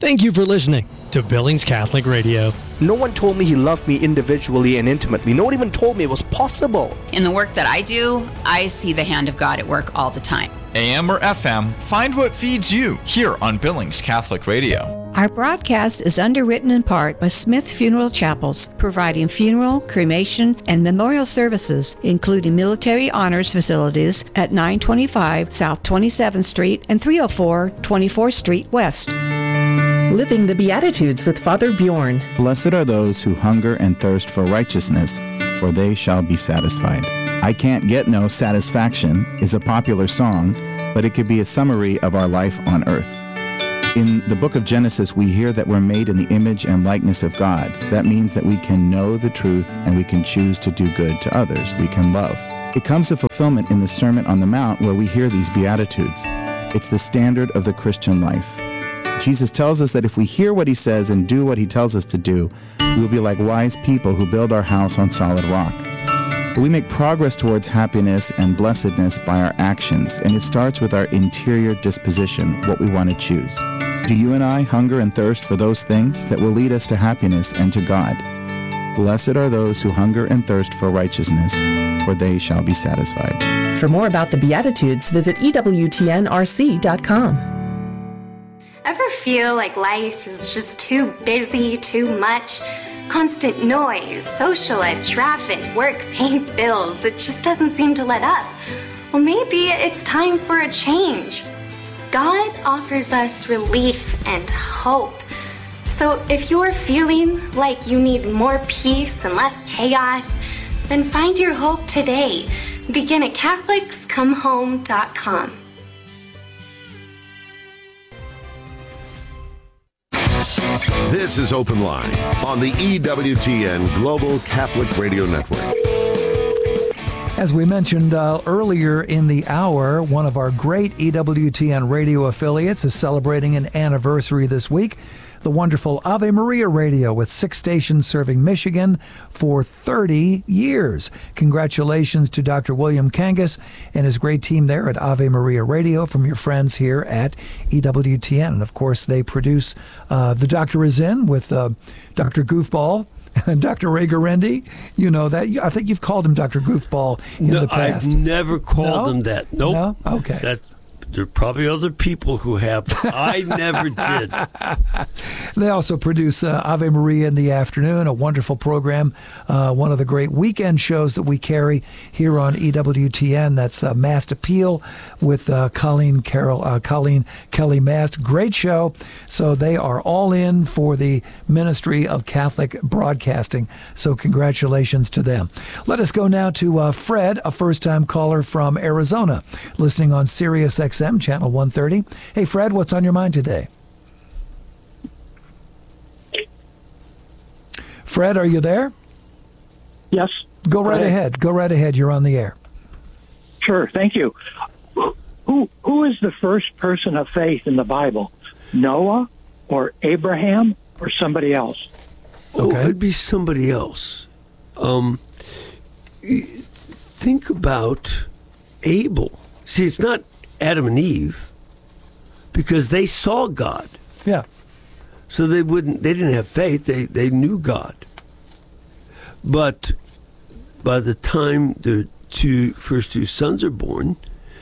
Thank you for listening to Billings Catholic Radio. No one told me he loved me individually and intimately. No one even told me it was possible. In the work that I do, I see the hand of God at work all the time. AM or FM, find what feeds you here on Billings Catholic Radio. Our broadcast is underwritten in part by Smith Funeral Chapels, providing funeral, cremation, and memorial services, including military honors facilities at 925 South 27th Street and 304 24th Street West. Living the Beatitudes with Father Bjorn. Blessed are those who hunger and thirst for righteousness, for they shall be satisfied. I Can't Get No Satisfaction is a popular song, but it could be a summary of our life on earth. In the book of Genesis, we hear that we're made in the image and likeness of God. That means that we can know the truth and we can choose to do good to others. We can love. It comes to fulfillment in the Sermon on the Mount where we hear these Beatitudes. It's the standard of the Christian life. Jesus tells us that if we hear what he says and do what he tells us to do, we will be like wise people who build our house on solid rock. But we make progress towards happiness and blessedness by our actions, and it starts with our interior disposition, what we want to choose. Do you and I hunger and thirst for those things that will lead us to happiness and to God? Blessed are those who hunger and thirst for righteousness, for they shall be satisfied. For more about the Beatitudes, visit EWTNRC.com. Ever feel like life is just too busy, too much? Constant noise, social life, traffic, work, paying bills. It just doesn't seem to let up. Well, maybe it's time for a change. God offers us relief and hope. So if you're feeling like you need more peace and less chaos, then find your hope today. Begin at CatholicsComeHome.com. This is Open Line on the EWTN Global Catholic Radio Network. As we mentioned earlier in the hour, one of our great EWTN radio affiliates is celebrating an anniversary this week. The wonderful Ave Maria Radio with 6 stations serving Michigan for 30 years. Congratulations to Dr. William Kangas and his great team there at Ave Maria Radio from your friends here at EWTN. And of course, they produce The Doctor Is In with Dr. Goofball. Dr. Ray Garendi, you know that. I think you've called him Dr. Goofball in the past. I've never called him that. Nope. No? Okay. There are probably other people who have. I never did. They also produce Ave Maria in the Afternoon, a wonderful program, one of the great weekend shows that we carry here on EWTN. That's Mast Appeal with Colleen Kelly Mast. Great show. So they are all in for the Ministry of Catholic Broadcasting. So congratulations to them. Let us go now to Fred, a first-time caller from Arizona, listening on Sirius XM. Channel 130. Hey, Fred, what's on your mind today? Fred, are you there? Yes. Go right ahead. Go right ahead. You're on the air. Sure. Thank you. Who is the first person of faith in the Bible? Noah or Abraham or somebody else? Okay. It'd be somebody else. Think about Abel. See, it's not Adam and Eve, because they saw God. Yeah. So they didn't have faith, they knew God. But by the time the first two sons are born,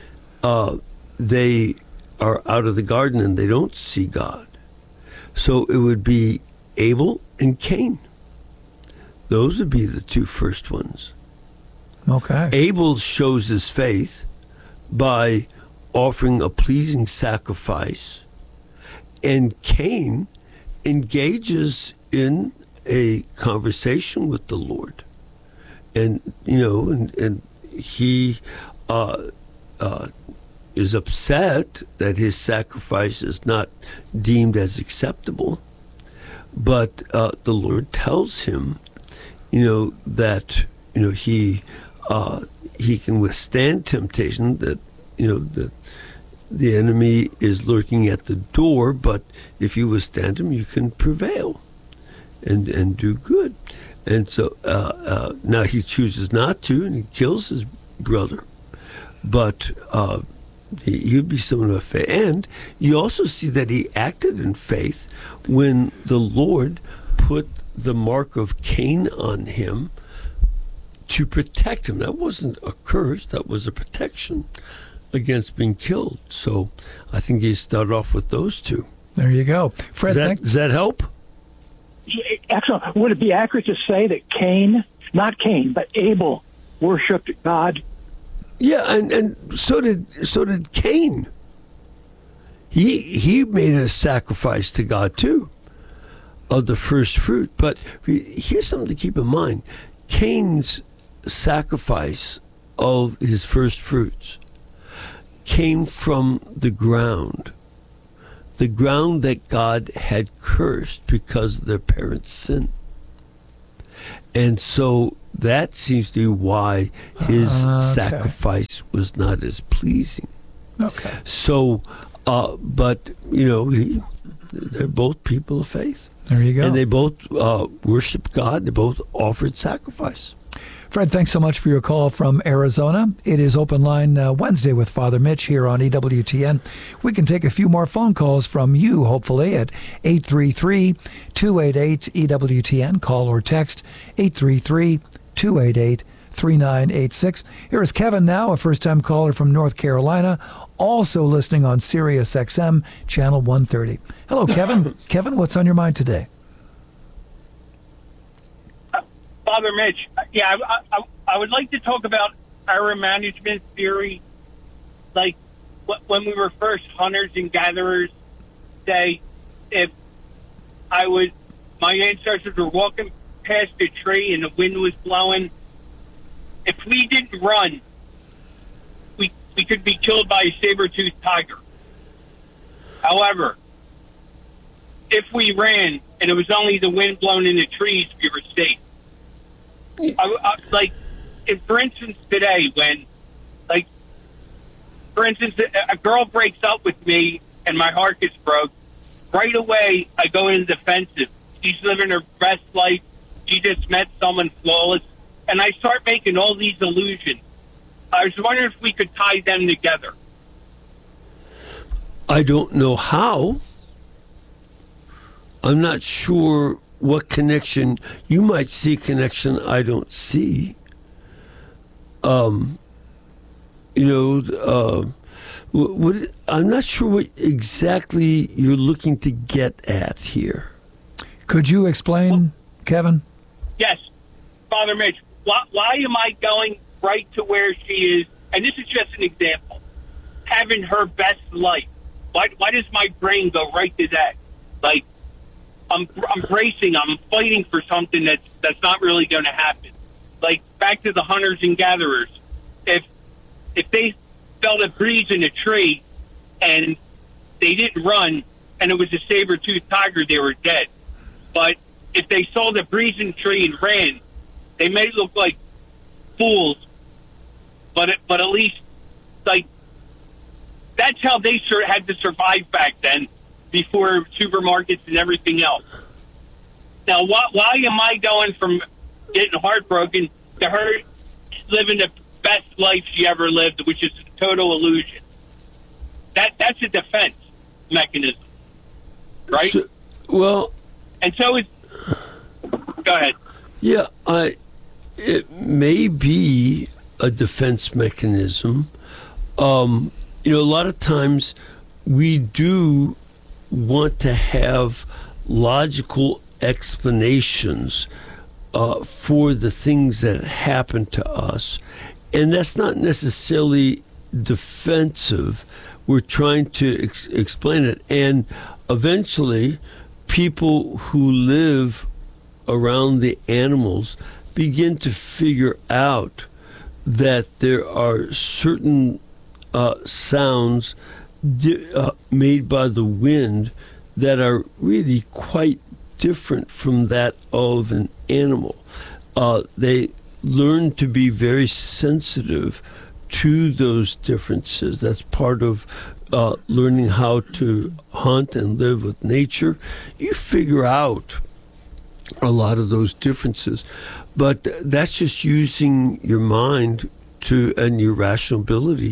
they are out of the garden and they don't see God. So it would be Abel and Cain. Those would be the two first ones. Okay. Abel shows his faith by offering a pleasing sacrifice, and Cain engages in a conversation with the Lord, and he is upset that his sacrifice is not deemed as acceptable, but the Lord tells him, that he can withstand temptation, that the enemy is lurking at the door, but if you withstand him, you can prevail and do good. And so now he chooses not to, and he kills his brother. But He'd be someone of faith. And you also see that he acted in faith when the Lord put the mark of Cain on him to protect him. That wasn't a curse, that was a protection against being killed. So I think you start off with those two. There you go. Fred, does that help? Excellent. Would it be accurate to say that not Cain, but Abel worshipped God? Yeah, and so did Cain. He made a sacrifice to God too of the first fruit. But here's something to keep in mind. Cain's sacrifice of his first fruits came from the ground that God had cursed because of their parents' sin. And so that seems to be why his sacrifice was not as pleasing. Okay. So, but, they're both people of faith. There you go. And they both worshiped God. They both offered sacrifice. Fred, thanks so much for your call from Arizona. It is Open Line Wednesday with Father Mitch here on EWTN. We can take a few more phone calls from you, hopefully, at 833-288-EWTN. Call or text 833-288-3986. Here is Kevin now, a first-time caller from North Carolina, also listening on Sirius XM, Channel 130. Hello, Kevin. Kevin, what's on your mind today? Father Mitch, yeah, I would like to talk about error management theory. Like when we were first hunters and gatherers, say if my ancestors were walking past a tree and the wind was blowing, if we didn't run, we could be killed by a saber-toothed tiger. However, if we ran and it was only the wind blowing in the trees, we were safe. For instance, today, when, for instance, a girl breaks up with me and my heart gets broke, right away I go into defensive. She's living her best life. She just met someone flawless. And I start making all these illusions. I was wondering if we could tie them together. I don't know how. I'm not sure what connection. You might see a connection I don't see. I'm not sure what exactly you're looking to get at here. Could you explain, Kevin? Yes, Father Mitch. Why am I going right to where she is? And this is just an example. Having her best life. Why does my brain go right to that? Like, I'm bracing. I'm fighting for something that's not really going to happen. Like back to the hunters and gatherers. If they felt a breeze in a tree and they didn't run and it was a saber-toothed tiger, they were dead. But if they saw the breeze in the tree and ran, they may look like fools. But at least that's how they had to survive back then, before supermarkets and everything else. Now, why am I going from getting heartbroken to her living the best life she ever lived, which is a total illusion? That's a defense mechanism, right? Go ahead. Yeah, it may be a defense mechanism. A lot of times we do want to have logical explanations for the things that happen to us, and that's not necessarily defensive. We're trying to explain it, and eventually people who live around the animals begin to figure out that there are certain sounds made by the wind that are really quite different from that of an animal. They learn to be very sensitive to those differences. That's part of learning how to hunt and live with nature. You figure out a lot of those differences, but that's just using your mind and your rational ability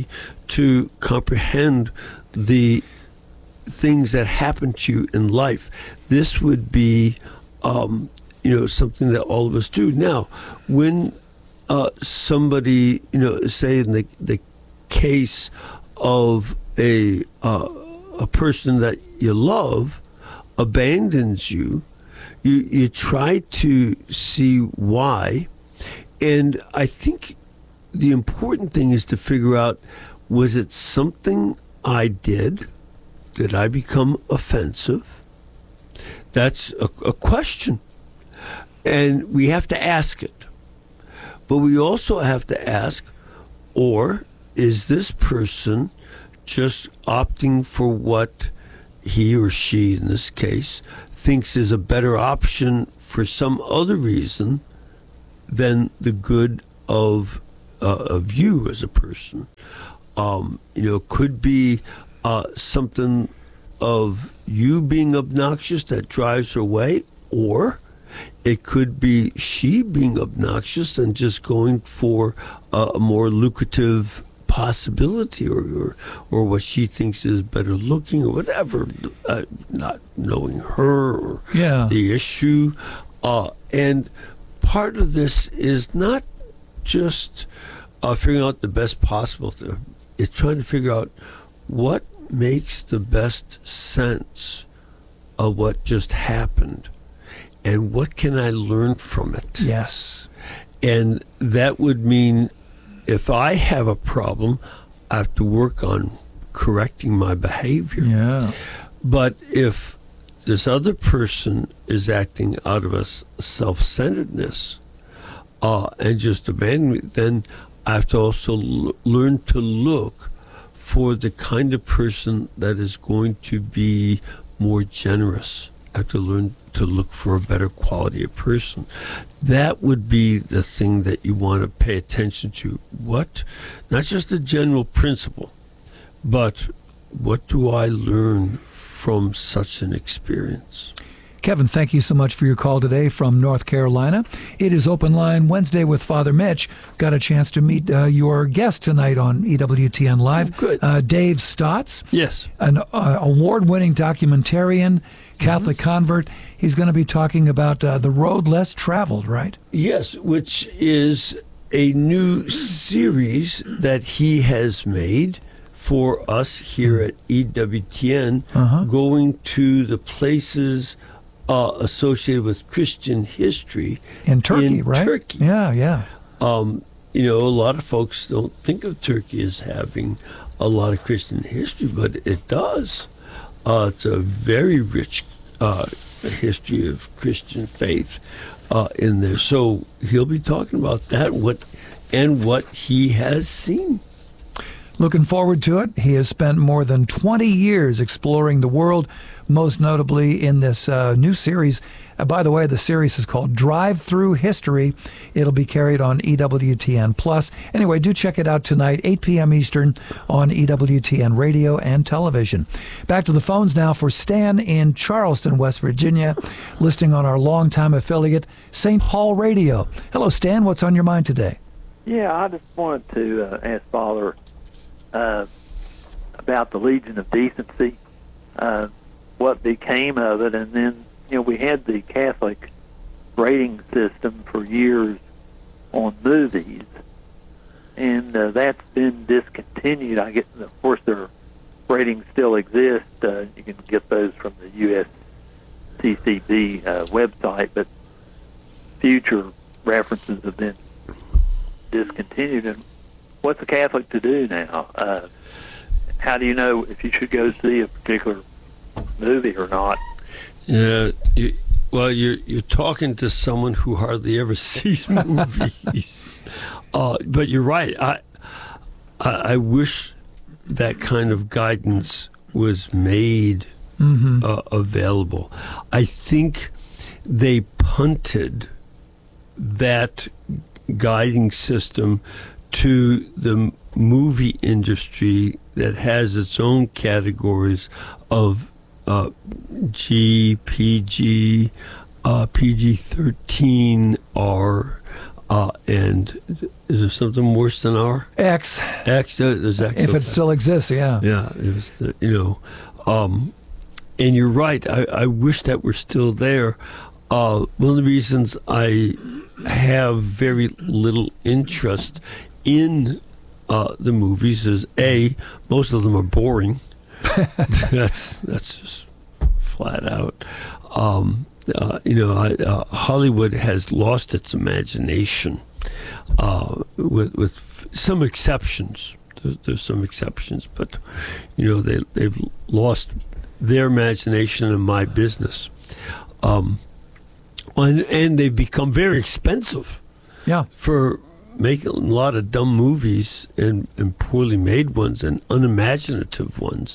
to comprehend the things that happen to you in life. This would be, something that all of us do. Now, when somebody, say in the case of a person that you love abandons you, you try to see why. And I think the important thing is to figure out, was it something I did? Did I become offensive? That's a question. And we have to ask it. But we also have to ask, or is this person just opting for what he or she, in this case, thinks is a better option for some other reason than the good of you as a person? Could be something of you being obnoxious that drives her away, or it could be she being obnoxious and just going for a more lucrative possibility, or what she thinks is better looking, or whatever, not knowing her or the issue. And part of this is not just figuring out the best possible thing. It's trying to figure out what makes the best sense of what just happened, and what can I learn from it? Yes. And that would mean if I have a problem, I have to work on correcting my behavior. Yeah. But if this other person is acting out of a self-centeredness and just abandon me, then I have to also learn to look for the kind of person that is going to be more generous. I have to learn to look for a better quality of person. That would be the thing that you want to pay attention to. What, not just the general principle, but what do I learn from such an experience? Kevin, thank you so much for your call today from North Carolina. It is Open Line Wednesday with Father Mitch. Got a chance to meet your guest tonight on EWTN Live. Good. Dave Stotts. Yes. An award-winning documentarian, Catholic convert. He's going to be talking about the road less traveled, right? Yes, which is a new series that he has made for us here at EWTN, going to the places associated with Christian history in Turkey, right? Turkey. Yeah. A lot of folks don't think of Turkey as having a lot of Christian history, but it does. It's a very rich history of Christian faith in there. So he'll be talking about that, what he has seen. Looking forward to it. He has spent more than 20 years exploring the world, most notably in this new series. By the way, the series is called Drive Through History. It'll be carried on EWTN+. Anyway, do check it out tonight, 8 p.m. Eastern on EWTN Radio and Television. Back to the phones now for Stan in Charleston, West Virginia, listing on our longtime affiliate, St. Paul Radio. Hello, Stan. What's on your mind today? Yeah, I just wanted to ask Father about the Legion of Decency, what became of it, and then we had the Catholic rating system for years on movies, and that's been discontinued. I guess, of course, their ratings still exist. You can get those from the USCCB website, but future references have been discontinued. And what's a Catholic to do now? How do you know if you should go see a particular movie or not? Yeah, you're talking to someone who hardly ever sees movies. But you're right. I wish that kind of guidance was made available. I think they punted that guiding system to the movie industry that has its own categories of G, PG, PG-13, R, And is there something worse than R? X. X. There's X. If it still exists, yeah. Yeah. It was, and you're right. I wish that were still there. One of the reasons I have very little interest in the movies is most of them are boring. that's just flat out. Hollywood has lost its imagination, with some exceptions. There's some exceptions, but they've lost their imagination in my business, and they've become very expensive. Yeah, for making a lot of dumb movies and poorly made ones and unimaginative ones.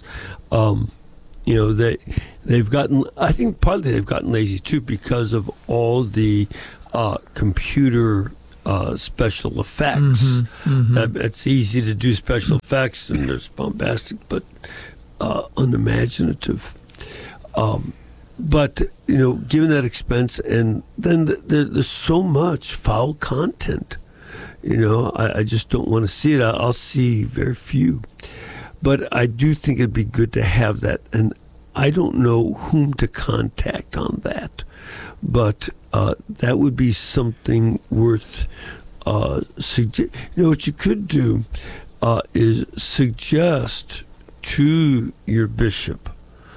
They've gotten, I think partly they've gotten lazy too because of all the computer special effects. It's easy to do special effects and there's bombastic but unimaginative. But given that expense, and then there's so much foul content, I just don't want to see it. I'll see very few. But I do think it'd be good to have that, and I don't know whom to contact on that. But that would be something worth what you could do is suggest to your bishop,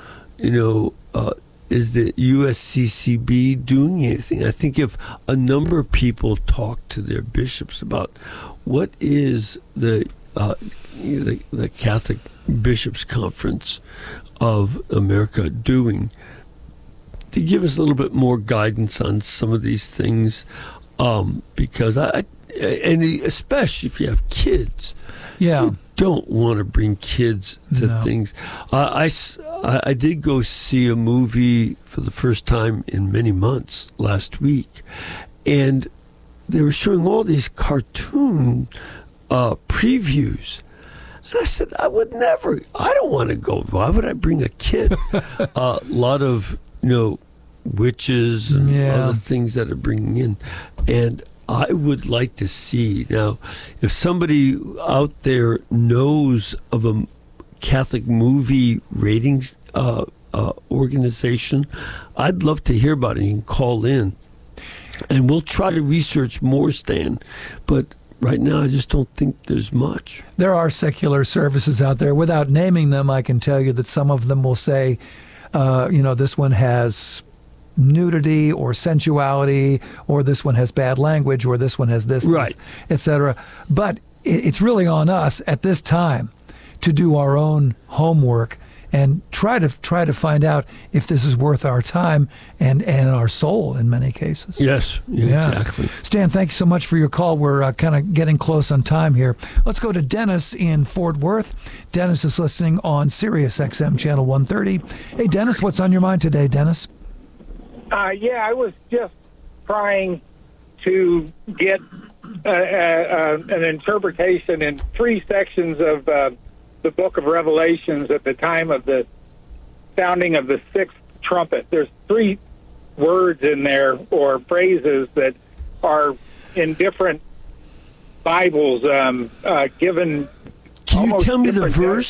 is the USCCB doing anything? I think if a number of people talk to their bishops about what is the Catholic Bishops' Conference of America doing to give us a little bit more guidance on some of these things, because and especially if you have kids, you don't want to bring kids to things. I did go see a movie for the first time in many months last week, and they were showing all these cartoon previews. And I said, I don't want to go. Why would I bring a kid? A lot of, witches and other things that are bringing in. And I would like to see. Now, if somebody out there knows of a Catholic movie ratings organization, I'd love to hear about it. You can call in. And we'll try to research more, Stan. But right now, I just don't think there's much. There are secular services out there. Without naming them, I can tell you that some of them will say, this one has nudity or sensuality, or this one has bad language, or this one has this, etc. But it's really on us at this time to do our own homework and try to find out if this is worth our time and our soul in many cases. Yes, exactly. Stan, thanks so much for your call. We're kind of getting close on time here. Let's go to Dennis in Fort Worth. Dennis is listening on Sirius XM Channel 130. Hey, Dennis, what's on your mind today, Dennis? I was just trying to get an interpretation in 3 sections of the book of Revelations at the time of the sounding of the 6th trumpet. There's 3 words in there or phrases that are in different Bibles given. Can you tell me the verse?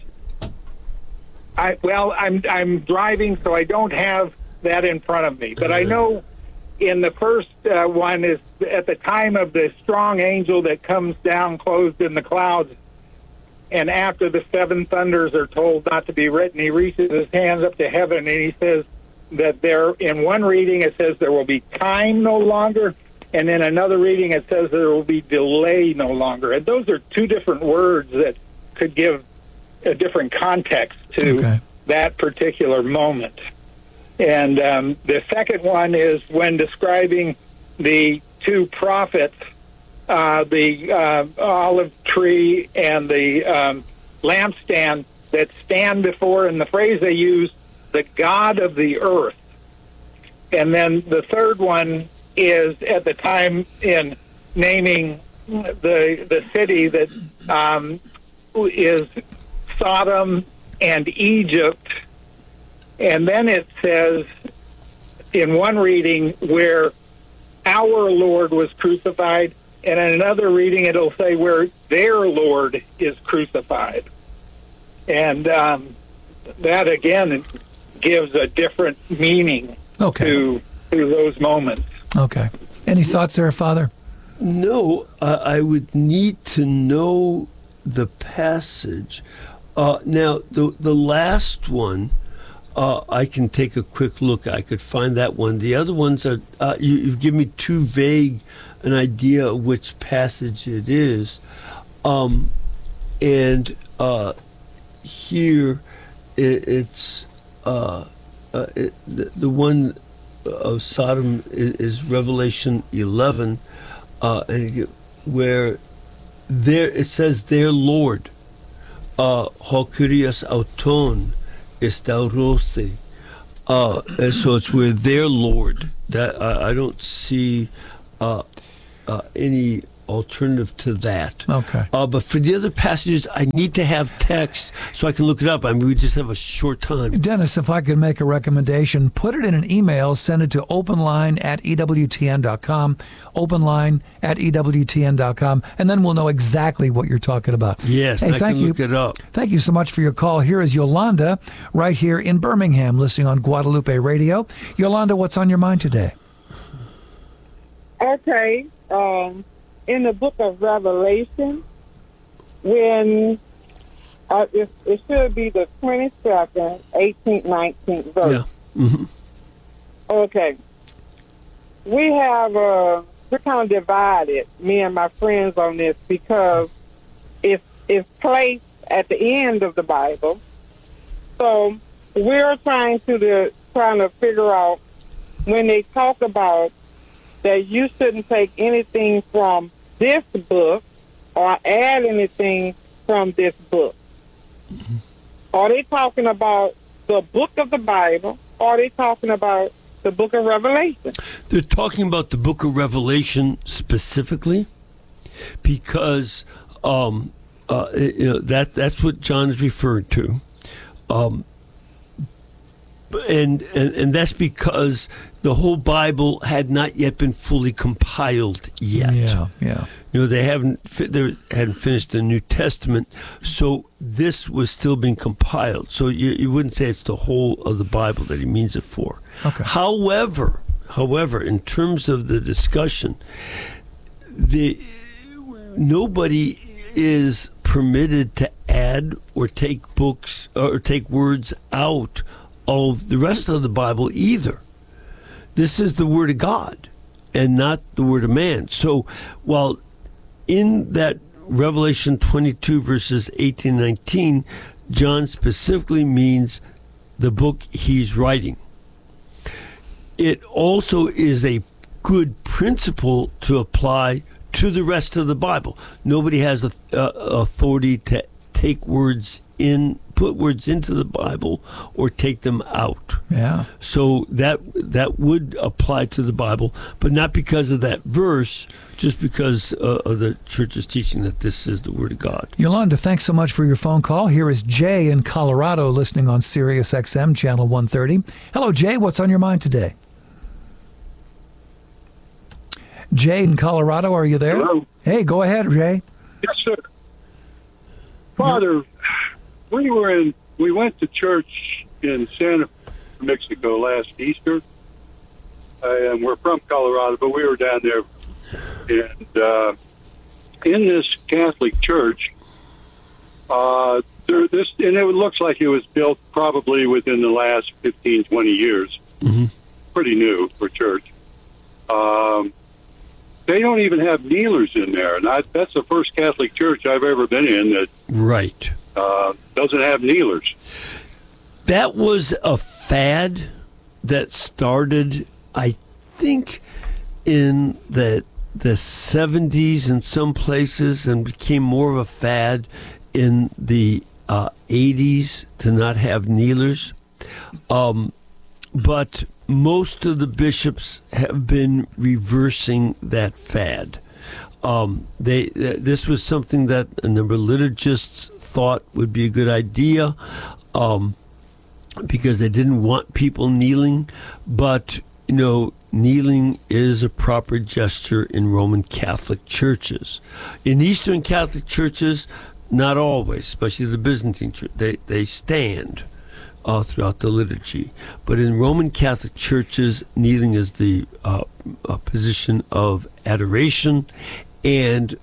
I'm driving, so I don't have that in front of me. But I know in the first one is at the time of the strong angel that comes down clothed in the clouds, and after the 7 thunders are told not to be written, he reaches his hands up to heaven and he says that there, in one reading it says there will be time no longer, and in another reading it says there will be delay no longer. And those are 2 different words that could give a different context to that particular moment. And the second one is when describing the 2 prophets, the olive tree and the lampstand that stand before, in the phrase they use, the God of the earth. And then the third one is at the time in naming the city that is Sodom and Egypt. And then it says in one reading where our Lord was crucified, and in another reading it'll say where their Lord is crucified. And that, again, gives a different meaning to those moments. Okay. Any thoughts there, Father? No, I would need to know the passage. Now, the last one, I can take a quick look. I could find that one. The other ones are, you've given me too vague an idea of which passage it is. Here, it's the one of Sodom is Revelation 11, where there it says their Lord, Hokurias auton estaurose. And so it's where their Lord. That I don't see any alternative to that. Okay. But for the other passages, I need to have text so I can look it up. I mean, we just have a short time. Dennis, if I could make a recommendation, put it in an email, send it to openline@ewtn.com, openline@ewtn.com, and then we'll know exactly what you're talking about. Yes, hey, I can look it up. Thank you so much for your call. Here is Yolanda right here in Birmingham, listening on Guadalupe Radio. Yolanda, what's on your mind today? Okay. In the book of Revelation, when it should be the 22nd, 18th, 19th verse. Yeah. Mm-hmm. Okay. We're kind of divided, me and my friends, on this because it's placed at the end of the Bible. So we're trying to figure out when they talk about that you shouldn't take anything from this book or add anything from this book. Mm-hmm. Are they talking about the book of the Bible, or are they talking about the book of Revelation? They're talking about the book of Revelation specifically because that's what John is referring to. And that's because the whole Bible had not yet been fully compiled yet. Yeah. They hadn't finished the New Testament, so this was still being compiled. So you wouldn't say it's the whole of the Bible that he means it for. Okay. However, in terms of the discussion, nobody is permitted to add or take books or take words out of the rest of the Bible either. This is the Word of God and not the Word of man. So while in that Revelation 22 verses 18 and 19, John specifically means the book he's writing, it also is a good principle to apply to the rest of the Bible. Nobody has authority to take words in, put words into the Bible or take them out. Yeah. So that would apply to the Bible, but not because of that verse, just because of the church's teaching that this is the Word of God. Yolanda, thanks so much for your phone call. Here is Jay in Colorado listening on Sirius XM channel 130. Hello, Jay. What's on your mind today? Jay in Colorado, are you there? Hello. Hey, go ahead, Jay. Yes, sir. Father, we went to church in Santa Mexico last Easter, and we're from Colorado, but we were down there, and in this Catholic church, and it looks like it was built probably within the last 15, 20 years. Mm-hmm. Pretty new for church. They don't even have kneelers in there, and that's the first Catholic church I've ever been in that doesn't have kneelers. That was a fad that started, I think, in the 70s in some places and became more of a fad in the 80s to not have kneelers. But most of the bishops have been reversing that fad. This was something that a number of liturgists thought would be a good idea because they didn't want people kneeling. But kneeling is a proper gesture in Roman Catholic churches. In Eastern Catholic churches, not always, especially the Byzantine church, they stand throughout the liturgy. But in Roman Catholic churches, kneeling is the position of adoration. And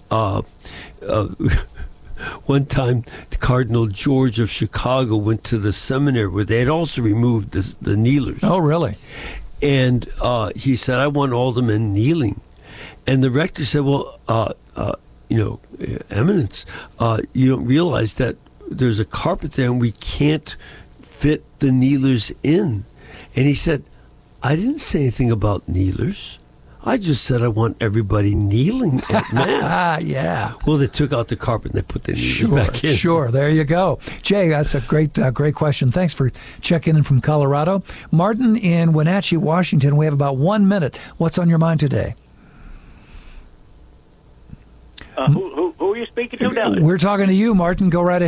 one time, Cardinal George of Chicago went to the seminary where they had also removed the kneelers. Oh, really? And he said, I want all the men kneeling. And the rector said, well, Eminence, you don't realize that there's a carpet there and we can't fit the kneelers in. And he said, I didn't say anything about kneelers. I just said I want everybody kneeling at Mass. Yeah. Well, they took out the carpet and they put the kneelers back in. Sure. There you go. Jay, that's a great question. Thanks for checking in from Colorado. Martin in Wenatchee, Washington. We have about 1 minute. What's on your mind today? Who are you speaking to now? We're talking to you, Martin. Go right ahead.